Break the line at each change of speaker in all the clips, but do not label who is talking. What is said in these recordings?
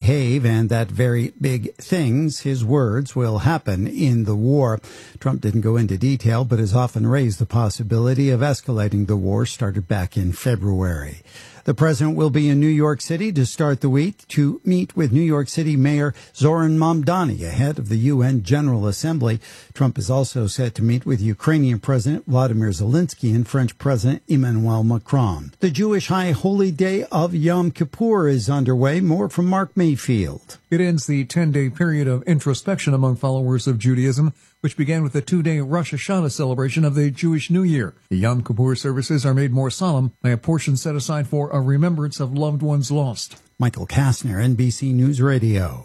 behave and that very big things, his words, will happen in the war. Trump didn't go into detail, but has often raised the possibility of escalating the war started back in February. The president will be in New York City to start the week to meet with New York City Mayor Zoran Mamdani ahead of the UN General Assembly. Trump is also set to meet with Ukrainian President Vladimir Zelensky and French President Emmanuel Macron. The Jewish High Holy Day of Yom Kippur is underway. More from Mark Mayfield.
It ends the 10-day period of introspection among followers of Judaism, which began with the 2-day Rosh Hashanah celebration of the Jewish New Year. The Yom Kippur services are made more solemn by a portion set aside for a remembrance of loved ones lost.
Michael Kastner, NBC News Radio.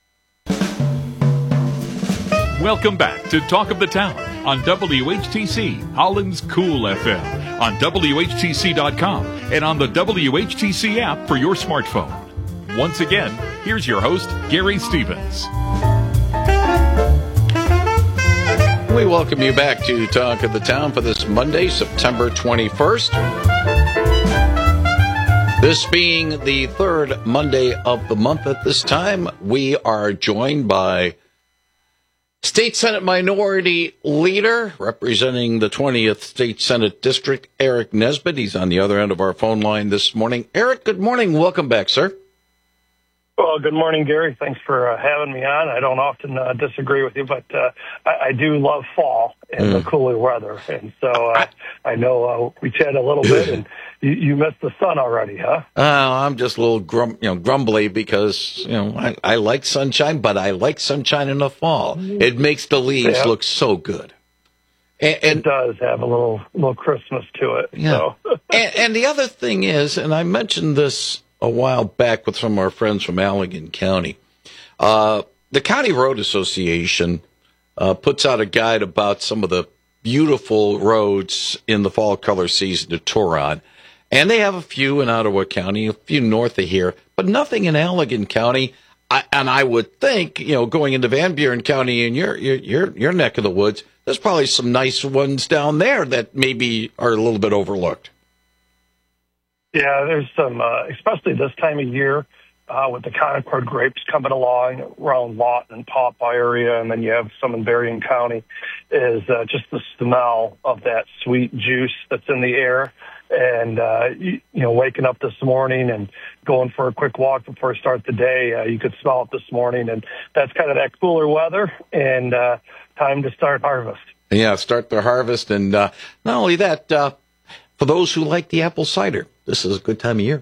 Welcome back to Talk of the Town on WHTC, Holland's Cool FM, on WHTC.com, and on the WHTC app for your smartphone. Once again, here's your host, Gary Stevens.
We welcome you back to Talk of the Town for this Monday, September 21st. This being the third Monday of the month at this time, we are joined by State Senate Minority Leader representing the 20th State Senate District, Eric Nesbitt. He's on the other end of our phone line this morning. Eric, good morning. Welcome back, sir.
Well, good morning, Gary. Thanks for having me on. I don't often disagree with you, but I do love fall and the cooler weather. And so I know we chatted a little bit, and you missed the sun already, huh?
I'm just a little grumbly because, I like sunshine, but I like sunshine in the fall. It makes the leaves look so good. And
it does have a little Christmas to it.
Yeah.
So.
and the other thing is, and I mentioned this a while back with some of our friends from Allegan County, the County Road Association puts out a guide about some of the beautiful roads in the fall color season to tour on. And they have a few in Ottawa County, a few north of here, but nothing in Allegan County. And I would think, going into Van Buren County in your neck of the woods, there's probably some nice ones down there that maybe are a little bit overlooked.
Yeah, there's some, especially this time of year, with the Concord grapes coming along around Lawton and Pawpaw area, and then you have some in Berrien County, is just the smell of that sweet juice that's in the air. And, waking up this morning and going for a quick walk before I start the day, you could smell it this morning. And that's kind of that cooler weather and time to start harvest.
Yeah, start the harvest. And not only that, for those who like the apple cider, this is a good time of year.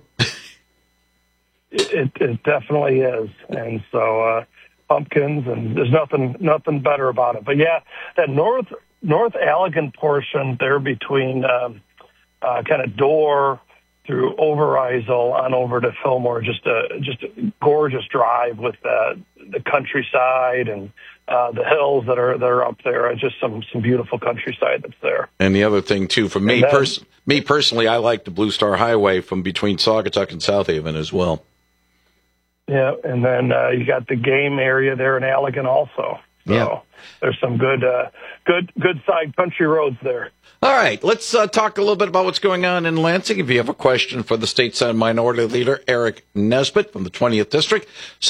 It definitely is. And so pumpkins, and there's nothing better about it. But, yeah, that North Allegan portion there between kind of Dorr through Overijssel on over to Fillmore, just a gorgeous drive with the countryside and the hills that are up there. Just some beautiful countryside that's there.
And the other thing too, for me personally, I like the Blue Star Highway from between Saugatuck and South Haven as well.
Yeah, and then you got the game area there in Allegan also. So there's some good side country roads there.
All right, let's talk a little bit about what's going on in Lansing. If you have a question for the State Senate Minority Leader, Eric Nesbitt from the 20th District,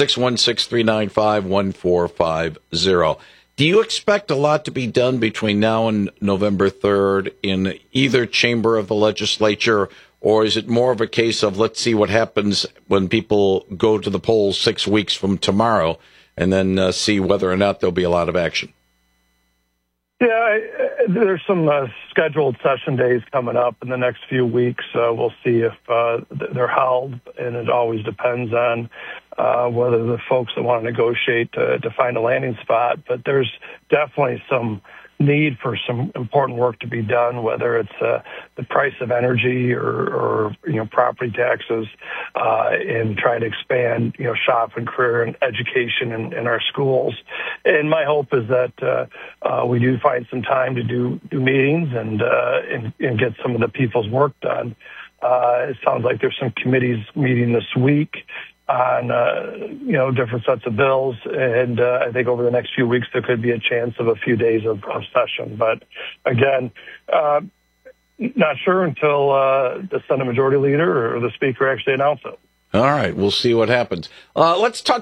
616-395-1450. Do you expect a lot to be done between now and November 3rd in either chamber of the legislature, or is it more of a case of let's see what happens when people go to the polls 6 weeks from tomorrow and then see whether or not there'll be a lot of action?
Yeah, there's some scheduled session days coming up in the next few weeks. We'll see if they're held, and it always depends on whether the folks that want to negotiate to find a landing spot. But there's definitely some need for some important work to be done, whether it's the price of energy or property taxes, and trying to expand shop and career and education in our schools. And my hope is that we do find some time to do meetings and get some of the people's work done. It sounds like there's some committees meeting this week on different sets of bills, and I think over the next few weeks there could be a chance of a few days of session. But again, not sure until the Senate Majority Leader or the Speaker actually announce it.
All right, we'll see what happens. Let's talk